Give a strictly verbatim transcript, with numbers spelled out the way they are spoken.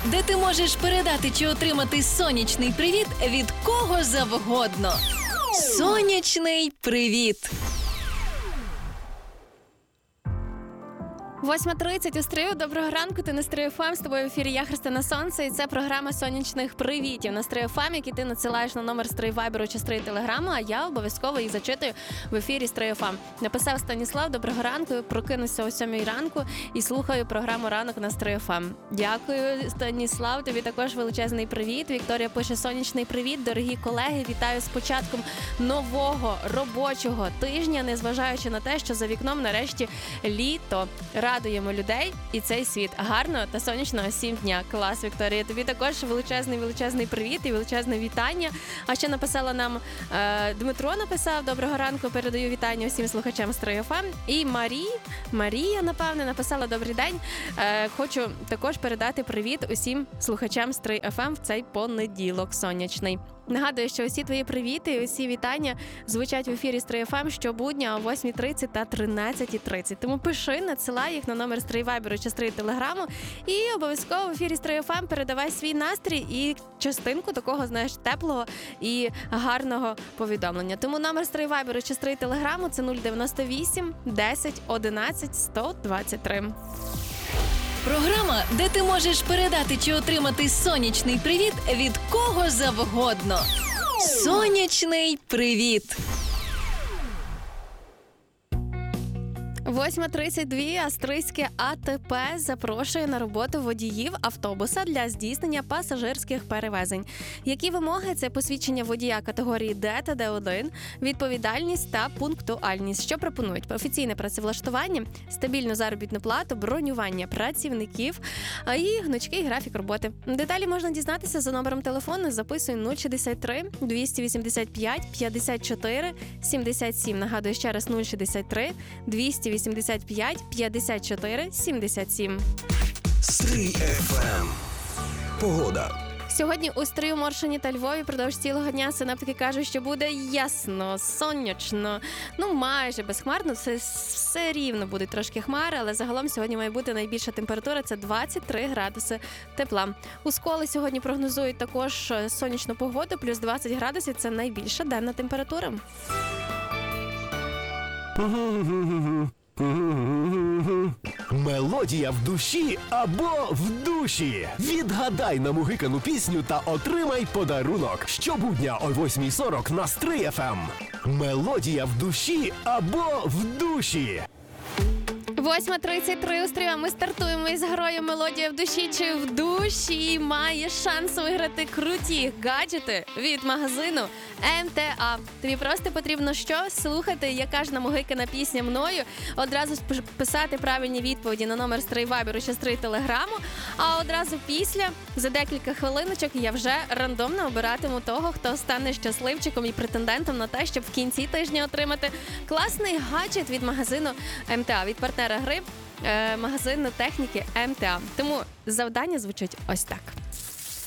де ти можеш передати чи отримати сонячний привіт від кого завгодно. Сонячний привіт! восьма тридцять у Стрию. Доброго ранку, ти на Стрию ФМ. З тобою в ефірі я, Христина Сонце, і це програма сонячних привітів на Стрию ФМ, які ти надсилаєш на номер Стрий Вайберу чи Стрий Телеграму, а я обов'язково їх зачитую в ефірі Стрию ФМ. Написав Станіслав: доброго ранку, прокинуся о сьомій ранку і слухаю програму «Ранок» на Стрию ФМ. Дякую, Станіслав, тобі також величезний привіт. Вікторія пише: сонячний привіт, дорогі колеги, вітаю з початком нового робочого тижня, незважаючи на те, що за вікном нарешті літо. Радуємо людей і цей світ. Гарного та сонячного всім дня. Клас, Вікторія. Тобі також величезний-величезний привіт і величезне вітання. А ще написала нам е, Дмитро написав: доброго ранку, передаю вітання усім слухачам Стрий ФМ. І Марі, Марія, напевне, написала: добрий день. Е, хочу також передати привіт усім слухачам Стрий ФМ в цей понеділок сонячний. Нагадую, що усі твої привіти і усі вітання звучать в ефірі Стрий ФМ щобудня о восьмій тридцять та тринадцятій тридцять. Тому пиши, надсилай їх на номер Стрий Вайберу чи Стрий Телеграму і обов'язково в ефірі Стрий ФМ передавай свій настрій і частинку такого, знаєш, теплого і гарного повідомлення. Тому номер Стрий Вайберу чи Стрий Телеграму – це нуль дев'яносто вісім десять одинадцять сто двадцять три. Програма, де ти можеш передати чи отримати сонячний привіт від кого завгодно. Сонячний привіт! восьма тридцять два. Астрийське АТП запрошує на роботу водіїв автобуса для здійснення пасажирських перевезень. Які вимоги? Це посвідчення водія категорії Д та Д один, відповідальність та пунктуальність. Що пропонують? Офіційне працевлаштування, стабільну заробітну плату, бронювання працівників і гнучкий графік роботи. Деталі можна дізнатися за номером телефону. Записуй нуль шістдесят три двісті вісімдесят п'ять п'ятдесят чотири сімдесят сім. Нагадую ще раз: нуль шістдесят три двісті вісімдесят п'ять п'ятдесят чотири сімдесят сім. Стрий ФМ. Погода. Сьогодні у Стрию, Моршині та Львові продовж цілого дня синоптики кажуть, що буде ясно, сонячно, ну майже безхмарно, це все рівно будуть трошки хмари, але загалом сьогодні має бути найбільша температура – це двадцять три градуси тепла. У Сколі сьогодні прогнозують також сонячну погоду, плюс двадцять градусів – це найбільша денна температура. Мелодія в душі або в душі. Відгадай намугикану пісню та отримай подарунок. Щобудня о восьмій сорок на Стрий ФМ. Мелодія в душі або в душі. восьма тридцять три у Стрию. Ми стартуємо із грою «Мелодія в душі» чи в душі. Має шанс виграти круті гаджети від магазину ем те а. Тобі просто потрібно що? Слухати, яка ж намугикана пісня мною, одразу писати правильні відповіді на номер Стрий Вайберу чи Стрий Телеграму, а одразу після, за декілька хвилиночок, я вже рандомно обиратиму того, хто стане щасливчиком і претендентом на те, щоб в кінці тижня отримати класний гаджет від магазину ем те а, від партнера гри, магазину техніки ем те а. Тому завдання звучить ось так.